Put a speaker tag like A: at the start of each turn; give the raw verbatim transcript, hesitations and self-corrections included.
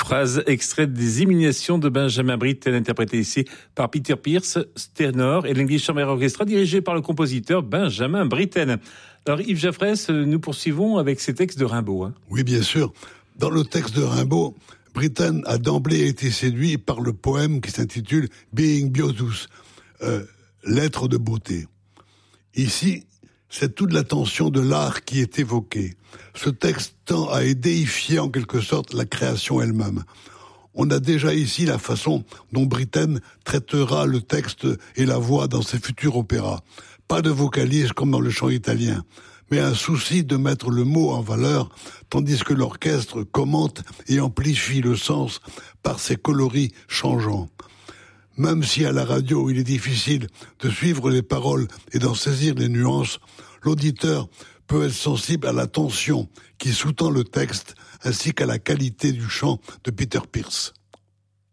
A: Phrase extraite des Immuniations de Benjamin Britten, interprétée ici par Peter Pierce, ténor, et l'English Chamber Orchestra, dirigé par le compositeur Benjamin Britten. Alors Yves Jaffrès, nous poursuivons avec ces textes de Rimbaud. Hein.
B: Oui, bien sûr. Dans le texte de Rimbaud, Britten a d'emblée été séduit par le poème qui s'intitule « Being Beautus euh, », lettre de beauté. Ici, c'est toute l'attention de l'art qui est évoquée. Ce texte tend à déifier en quelque sorte la création elle-même. On a déjà ici la façon dont Britten traitera le texte et la voix dans ses futurs opéras. Pas de vocalise comme dans le chant italien, mais un souci de mettre le mot en valeur, tandis que l'orchestre commente et amplifie le sens par ses coloris changeants. Même si à la radio il est difficile de suivre les paroles et d'en saisir les nuances, l'auditeur peut être sensible à la tension qui sous-tend le texte ainsi qu'à la qualité du chant de Peter Pierce.